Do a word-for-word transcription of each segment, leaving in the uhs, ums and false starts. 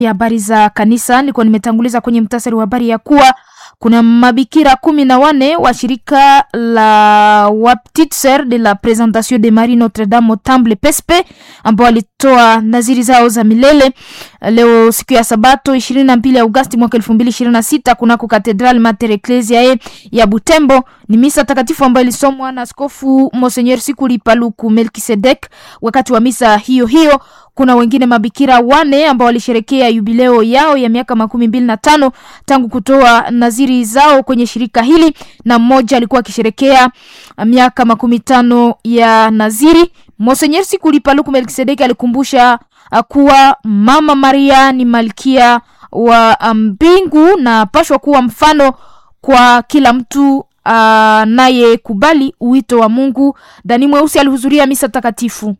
Habari za kanisa nilikuwa nimetanguliza kwenye mtasari wa habari ya kuwa kuna mabikira kumi na wane wa shirika la wa Petite Sœur de la Présentation de Marie Notre-Dame au Temple P S P ambao walitoa naziri zao za milele leo siku ya Sabato ishirini na mbili Agosti mwaka elfu mbili ishirini na sita kunako Cathedral Mater Ecclesiae ya Butembo. Ni misa takatifu ambayo ilisomwa na Askofu Monseigneur Sikuli Paluku Melkisedek. Wakati wa misa hiyo hiyo kuna wengine mabikira wane ambao walisherekea jubileo yao ya miaka makumi mbili na tano tangu kutoa naziri zao kwenye shirika hili, na mmoja alikuwa akisherekea miaka makumi tano ya naziri. Monseigneur Sikuli Paluku Melkisedek alikumbusha kuwa Mama Maria ni malkia wa mbingu na pashwa kuwa mfano kwa kila mtu naye kubali uwito wa Mungu. Dani Mweusi alihudhuria misa takatifu.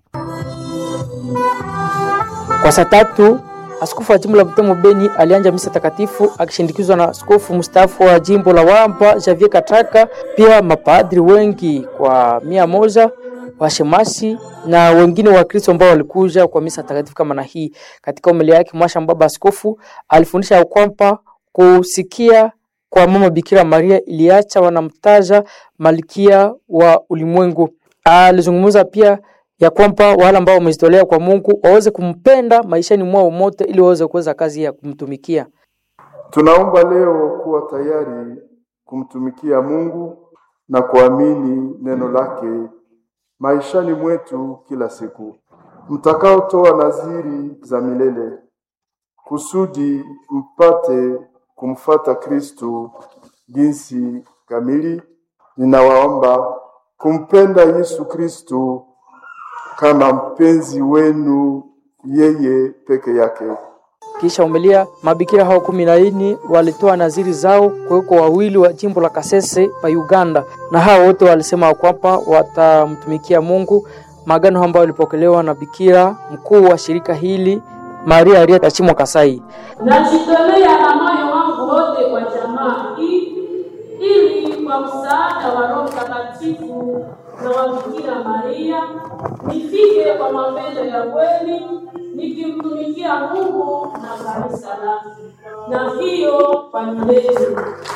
Kwa saa tatu, askofu wa jimbo la Butembo Beni alianja misa takatifu akishindikizwa na askofu mstaafu wa jimbo la Wamba Javier Kataka, pia mapadri wengi kwa mia moja, washemasi na wengine wa Kristo ambao walikuja kwa misa takatifu kama na hii. Katika homilia yake mwasha mbaba askofu alifundisha kwamba kusikia kwa mama Bikira Maria iliacha wanamtaja malkia wa ulimwengu. Alizungumza pia ya kwamba wale ambao wamejitolea kwa Mungu waweze kumpenda maishani mwao mote ili waweze kuweza kazi ya kumtumikia. Tunaomba leo kuwa tayari kumtumikia Mungu na kuamini neno lake maishani mwetu kila siku. Mtakao toa naziri za milele kusudi mpate kumfata Kristo jinsi kamili. Ninawaomba kumpenda Yesu Kristo kama mpenzi wenu yeye peke yake. Kisha umelia mabikira hao kumi na nne walitoa naziri zao kwa wawili wa jimbo la Kasese pa Uganda, na hao wote walisema kwamba watamtumikia Mungu, magano ambayo yalipokelewa na bikira mkuu wa shirika hili Maria Arieta Chimo Kasai. Najitolea na moyo wangu wote kwa jamaa hii ili kwa msaada wa Roho Mtakatifu na wa Bikira Maria nifike kwa mapendo ya kweli nikimtumikia Mungu na kanisa lake, na hiyo kwa milele.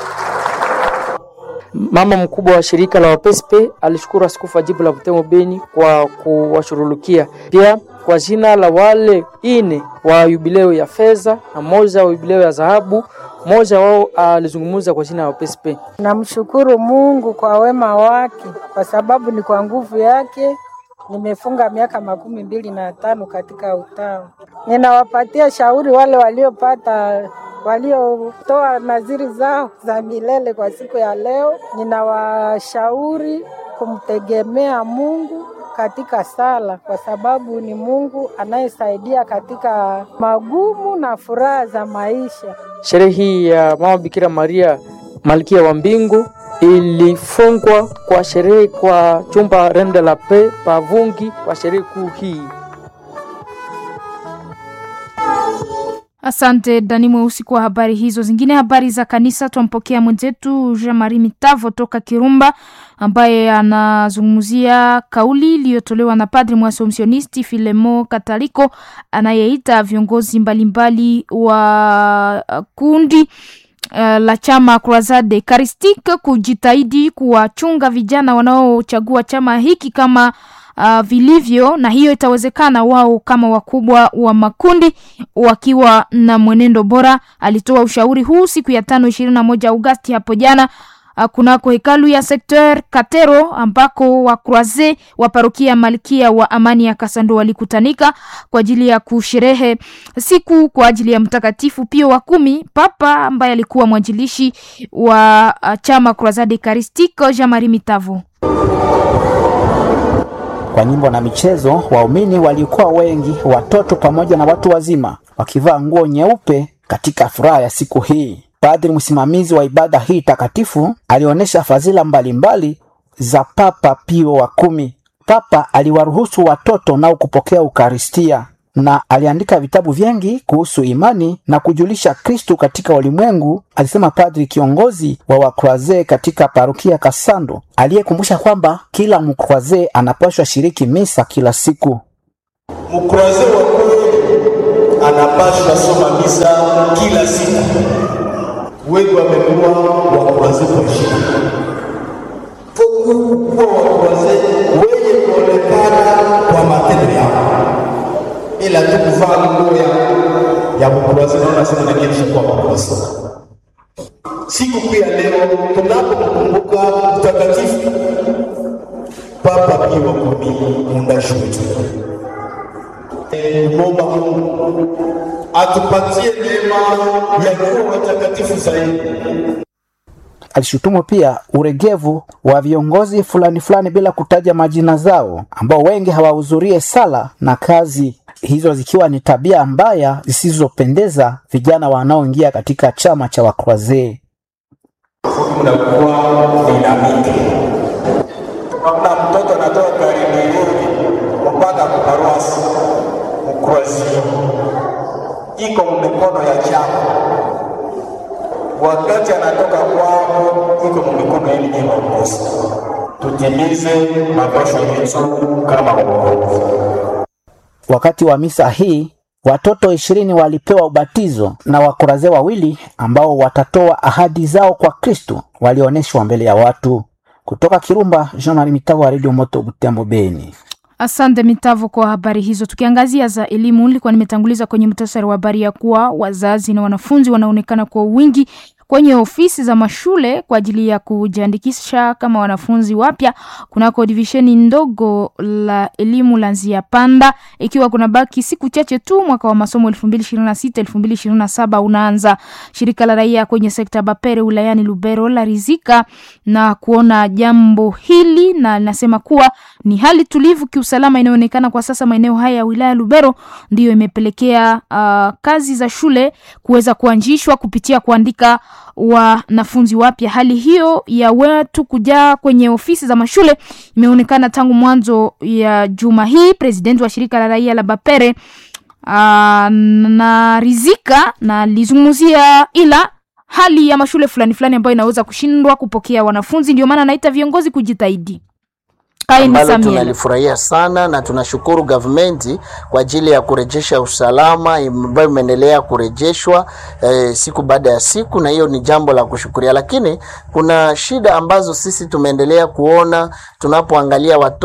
Mama mkubwa wa shirika la P S P alishukuru askofu wa jimbo la Butembo Beni kwa kuwashurulukia, pia kwa jina la wale ine wa jubileo ya fedha na moja wa jubileo ya dhahabu. Moja wao alizungumza kwa jina la P S P. Namshukuru Mungu kwa wema wake, kwa sababu ni kwa nguvu yake nimefunga miaka makumi mbili na tano katika utawa. Ninawapatia shauri wale waliopata waliotoa naziri zao za milele kwa siku ya leo. Ninawashauri kumtegemea Mungu katika sala, kwa sababu ni Mungu anayesaidia katika magumu na furaha za maisha. Sherehe hii ya Mama Bikira Maria malkia wa mbingu ilifungwa kwa sherehe kwa chumba Rende la Pe Pavungi kwa sherehe kuu hii. Asante Dani Mweusi kwa habari hizo. Zingine habari za kanisa tumpokea mwenzetu Jean-Marie Mitavo toka Kirumba, ambaye anazungumzia kauli iliyotolewa na padri mwasompsionisti Filemo Kataliko anayeita viongozi mbalimbali wa kundi Uh, la chama Croisade Eucharistique kujitahidi kuwachunga vijana wanaochagua chama hiki kama uh, vilivyo, na hiyo itawezekana wao kama wakubwa wa makundi wakiwa na mwenendo bora. Alitoa ushauri huu siku ya tano ishirini na moja Agosti hapo jana uh, kunako hekalu ya Secteur Katero, ambako wa Croisade wa parokia Malkia wa Amani ya Kasando walikutanika kwa ajili ya kusherehe siku kwa ajili ya mtakatifu Pio wa kumi, papa ambaye alikuwa mwanjilishi wa uh, chama Croisade Eucharistique. Jean-Marie Mitavo. Kwa nyimbo na michezo, waumini walikuwa wengi, watoto pamoja na watu wazima, wakivaa nguo nyeupe katika furaha ya siku hii. Padri msimamizi wa ibada hii takatifu alionyesha fadhila mbalimbali za Papa Pio wa kumi. Papa aliwaruhusu watoto nao kupokea Eucharistia na aliandika vitabu vingi kuhusu imani na kujulisha Kristo katika ulimwengu, alisema padri kiongozi wa wakroaze katika parokia Kasando, aliyekumbusha kwamba kila mkroaze anapaswa shiriki misa kila siku. Mkroaze wa kweli anapaswa soma misa kila siku. Wengi wamekuwa wakuraze kwa heshima. Kuwa wakuraze wenye kuonekana kwa matendo yao. Ila tu kuvaa nguo ya ya wakuraze na unasema na kitu kwa wakuraze. Siku pia leo tunapokumbuka mtakatifu Papa Pio wa kumi mundashi wetu. Mungu Mungu atupatie neema ya kuwa watakatifu zaidi. Alishutumu pia uregevu wa viongozi fulani fulani bila kutaja majina zao, ambao wengi hawahudhurie sala na kazi hizo, zikiwa ni tabia mbaya zisizopendeza vijana wanaoingia katika chama cha Wakroazee. Mnakuwa dinamiki. Kama mtoto anatoka karibu mpaka kukaruasi Mkroazia iko mikono ya chama, wakati anatoka kwao iko mikono ya nyinyi waongozi. Tutimize mapasho yetu kama waongozi. Wakati wa misa hii watoto ishirini walipewa ubatizo na Wakroazee wawili ambao watatoa ahadi zao kwa Kristo walioneshwa mbele ya watu. Kutoka Kirumba, Jean-Marie Mitavo wa Radio Moto Butembo Beni. Asante Mitavo kwa habari hizo. Tukiangazia za elimu, nilikuwa nimetanguliza kwenye mtasari wa habari ya kuwa wazazi na wanafunzi wanaonekana kwa wingi kwenye ofisi za mashule kwa ajili ya kujiandikisha kama wanafunzi wapya kunako divisheni ndogo la elimu la Nzia Panda, ikiwa kuna baki siku chache tu mwaka wa masomo elfu mbili ishirini na sita elfu mbili ishirini na saba unaanza. Shirika la raia kwenye sekta Bapere wilayani Lubero la rizika na kuona jambo hili na linasema kuwa ni hali tulivu kiusalama inayoonekana kwa sasa maeneo haya ya wilaya Lubero, ndiyo imepelekea uh, kazi za shule kuweza kuanzishwa kupitia kuandika wanafunzi wapya. Hali hiyo ya watu kujaa kwenye ofisi za mashule imeonekana tangu mwanzo ya juma hii. President wa shirika la raia la Bapere uh, na rizika na lizungumzia ila hali ya mashule fulani fulani ambayo inaweza kushindwa kupokea wanafunzi, ndio maana naita viongozi kujitahidi. Ambalo tunalifurahia sana na tunashukuru government kwa ajili ya kurejesha usalama ambayo imeendelea kurejeshwa eh, siku baada ya siku, na hiyo ni jambo la kushukuria. Lakini kuna shida ambazo sisi tumeendelea kuona tunapoangalia watoto